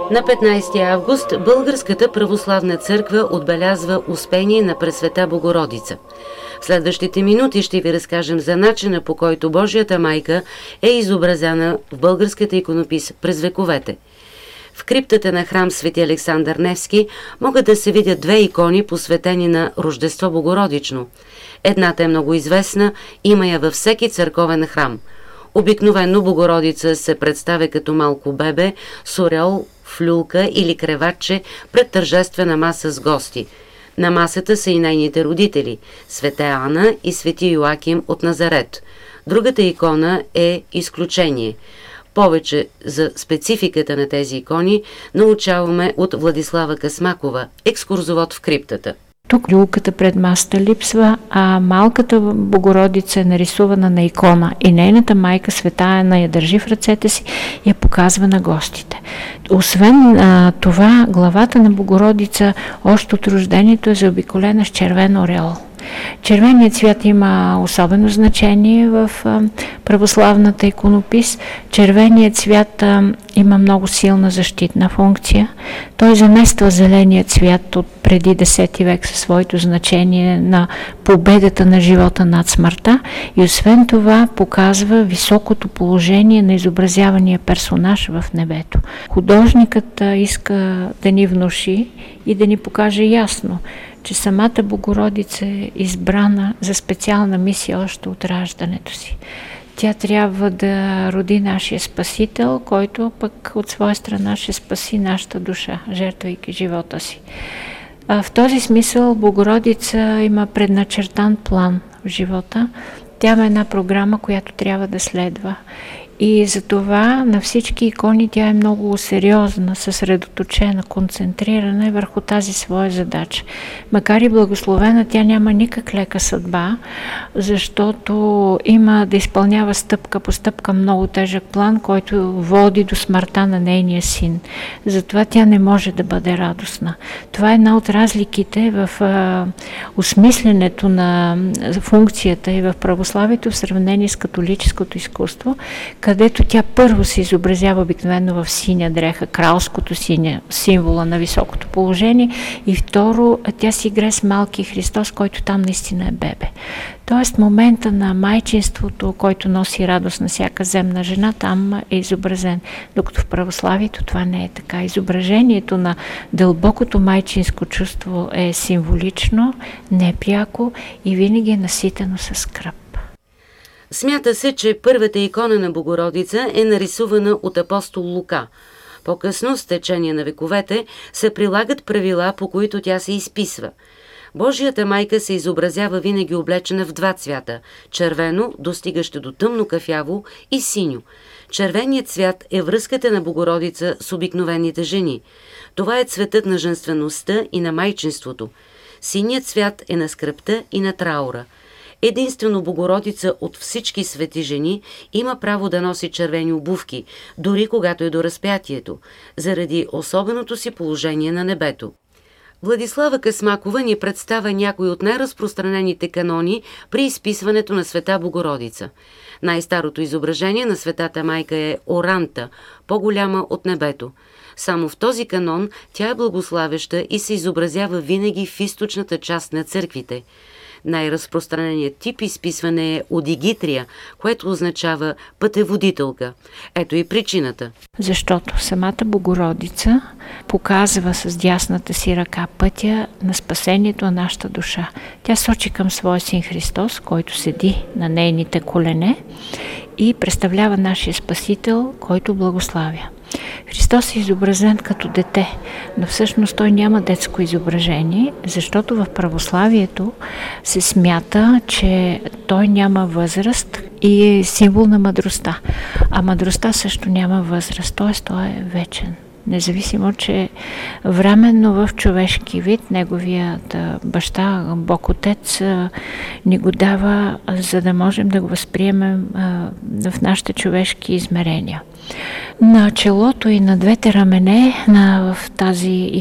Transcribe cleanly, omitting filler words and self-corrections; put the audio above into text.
На 15 август Българската православна църква отбелязва Успение на Пресвета Богородица. В следващите минути ще ви разкажем за начина, по който Божията майка е изобразена в българската иконопис през вековете. В криптата на храм Свети Александър Невски могат да се видят две икони, посветени на Рождество Богородично. Едната е много известна, има я във всеки църковен храм. Обикновено Богородица се представя като малко бебе с ореол, флюлка или креватче пред тържествена маса с гости. На масата са и нейните родители – света Ана и свети Йоаким от Назарет. Другата икона е изключение. Повече за спецификата на тези икони научаваме от Владислава Късмакова, екскурзовод в криптата. Тук люлката пред масата липсва, а малката Богородица е нарисувана на икона и нейната майка света Ана я държи в ръцете си и я показва на гостите. Освен това, главата на Богородица още от рождението е заобиколена с червен ореол. Червеният цвят има особено значение в православната иконопис. Червеният цвят има много силна защитна функция. Той замества зеления цвят от преди 10 век със своето значение на победата на живота над смъртта и освен това показва високото положение на изобразявания персонаж в небето. Художникът иска да ни внуши и да ни покаже ясно, че самата Богородица е избрана за специална мисия още от раждането си. Тя трябва да роди нашия Спасител, който пък от своя страна ще спаси нашата душа, жертвайки живота си. В този смисъл Богородица има предначертан план в живота. Тя има една програма, която трябва да следва. И затова на всички икони тя е много сериозна, съсредоточена, концентрирана върху тази своя задача. Макар и благословена, тя няма никак лека съдба, защото има да изпълнява стъпка по стъпка много тежък план, който води до смъртта на нейния син. Затова тя не може да бъде радостна. Това е една от разликите в осмисленето на функцията и в православието в сравнение с католическото изкуство, където тя първо се изобразява обикновено в синя дреха, кралското синя, символа на високото положение, и второ, тя си играе с малки Христос, който там наистина е бебе. Тоест момента на майчинството, който носи радост на всяка земна жена, там е изобразен. Докато в православието това не е така. Изображението на дълбокото майчинско чувство е символично, непряко и винаги е наситено със скръб. Смята се, че първата икона на Богородица е нарисувана от апостол Лука. По-късно, с течение на вековете, се прилагат правила, по които тя се изписва. Божията майка се изобразява винаги облечена в два цвята – червено, достигащо до тъмно кафяво, и синьо. Червеният цвят е връзката на Богородица с обикновените жени. Това е цветът на женствеността и на майчинството. Синият цвят е на скръбта и на траура. Единствено Богородица от всички свети жени има право да носи червени обувки, дори когато е до разпятието, заради особеното си положение на небето. Владислава Късмакова ни представя някои от най-разпространените канони при изписването на света Богородица. Най-старото изображение на светата майка е Оранта, по-голяма от небето. Само в този канон тя е благославеща и се изобразява винаги в източната част на църквите. Най-разпространеният тип изписване е Одигитрия, което означава пътеводителка. Ето и причината. Защото самата Богородица показва с дясната си ръка пътя на спасението на нашата душа. Тя сочи към своя син Христос, който седи на нейните колене и представлява нашия Спасител, който благославя. Христос е изобразен като дете, но всъщност той няма детско изображение, защото в православието се смята, че той няма възраст и е символ на мъдростта. А мъдростта също няма възраст, т.е. той е вечен. Независимо, че временно в човешки вид неговият баща, Бог Отец, ни го дава, за да можем да го възприемем в нашите човешки измерения. На челото и на двете рамене в тази